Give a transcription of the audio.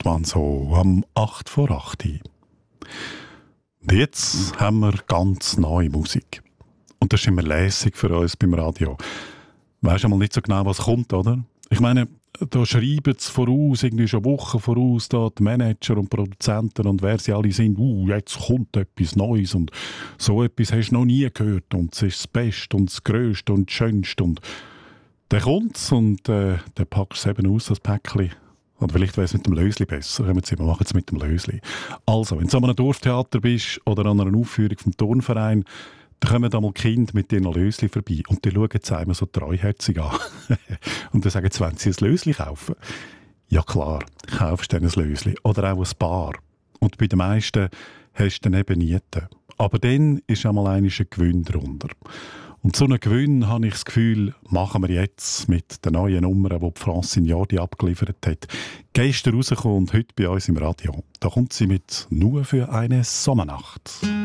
irgendwann so am 8 vor 8 Uhr. Und jetzt haben wir ganz neue Musik. Und das ist immer lässig für uns beim Radio. Weisst einmal nicht so genau, was kommt, oder? Ich meine, da schreiben sie voraus, irgendwie schon Wochen voraus, da die Manager und Produzenten und wer sie alle sind, jetzt kommt etwas Neues und so etwas hast du noch nie gehört und es ist das Beste und das Grösste und das Schönste und dann kommt es und dann packst du es eben aus, das Päckchen. Oder vielleicht wäre es mit dem Lösli besser. Wir machen es mit dem Lösli. Also, wenn du an einem Dorftheater bist oder an einer Aufführung vom Turnverein, dann kommen da mal Kinder mit ihren Lösli vorbei und die schauen es einem so treuherzig an. Und dann sagen sie, wollen sie ein Lösli kaufen? Ja klar, kaufst du dann ein Lösli. Oder auch ein Paar. Und bei den meisten hast du dann eben Nieten. Aber dann ist einmal ein Gewinn drunter. Und so einen Gewinn, habe ich das Gefühl, machen wir jetzt mit den neuen Nummern, die Francine Jordi abgeliefert hat. Gestern rausgekommen und heute bei uns im Radio. Da kommt sie mit «Nur für eine Sommernacht».